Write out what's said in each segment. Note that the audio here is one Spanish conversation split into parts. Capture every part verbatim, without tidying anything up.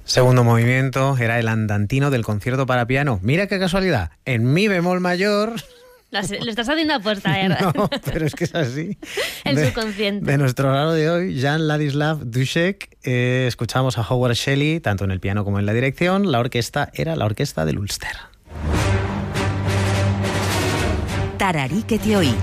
Segundo movimiento era el andantino del concierto para piano. Mira qué casualidad, en mi bemol mayor... Las, lo estás haciendo aposta, ¿verdad? No, pero es que es así. El de, subconsciente. De nuestro lado de hoy, Jan Ladislav Dušek, eh, escuchamos a Howard Shelley, tanto en el piano como en la dirección. La orquesta era la orquesta del Ulster. Tararí que te oí.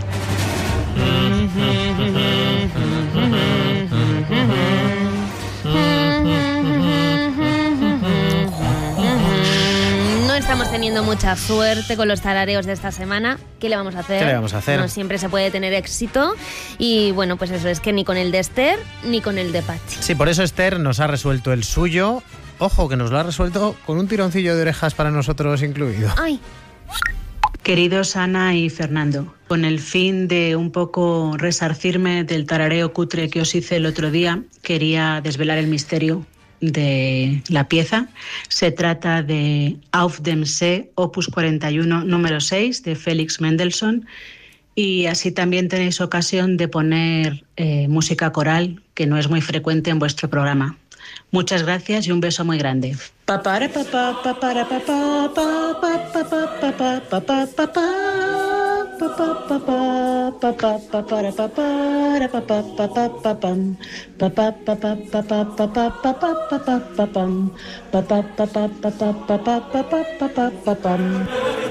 No estamos teniendo mucha suerte con los tarareos de esta semana. ¿Qué le vamos a hacer? ¿Qué le vamos a hacer? No siempre se puede tener éxito. Y bueno, pues eso es que ni con el de Esther ni con el de Patxi. Sí, por eso Esther nos ha resuelto el suyo. Ojo, que nos lo ha resuelto con un tironcillo de orejas para nosotros incluido. ¡Ay! Queridos Ana y Fernando, con el fin de un poco resarcirme del tarareo cutre que os hice el otro día, quería desvelar el misterio de la pieza. Se trata de Auf dem See, opus cuarenta y uno, número seis, de Félix Mendelssohn, y así también tenéis ocasión de poner eh, música coral, que no es muy frecuente en vuestro programa. Muchas gracias y un beso muy grande. Papara papá papara papá papá papá papá papá papá papá papá papá papara papara papá papá papam papá papá papá papá papá papá papam papá papá papá papá papá papá papam.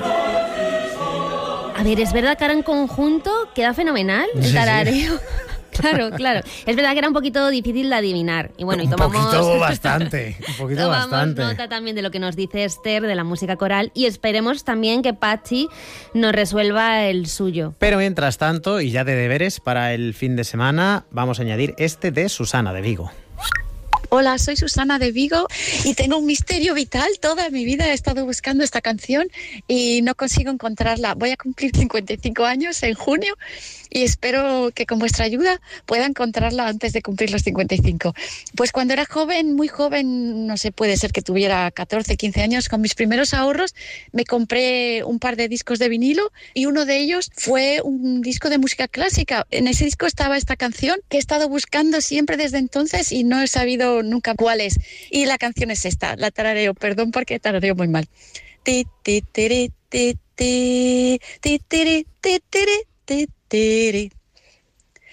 A ver, es verdad que ahora en conjunto queda fenomenal el Sí, tarareo. sí. Claro, claro. Es verdad que era un poquito difícil de adivinar. Y bueno, y un tomamos... poquito bastante, un poquito tomamos bastante. nota también de lo que nos dice Esther, de la música coral, y esperemos también que Patxi nos resuelva el suyo. Pero mientras tanto, y ya de deberes para el fin de semana, vamos a añadir este de Susana de Vigo. Hola, soy Susana de Vigo y tengo un misterio vital. Toda mi vida he estado buscando esta canción y no consigo encontrarla. Voy a cumplir cincuenta y cinco años en junio y espero que con vuestra ayuda pueda encontrarla antes de cumplir los cincuenta y cinco. Pues cuando era joven, muy joven, no sé, puede ser que tuviera catorce, quince años, con mis primeros ahorros me compré un par de discos de vinilo y uno de ellos fue un disco de música clásica. En ese disco estaba esta canción que he estado buscando siempre desde entonces y no he sabido nunca cuál es. Y la canción es esta, la tarareo, perdón porque tarareo muy mal. Ti ti tiri ti ti ti tiri ti tiri ti tiri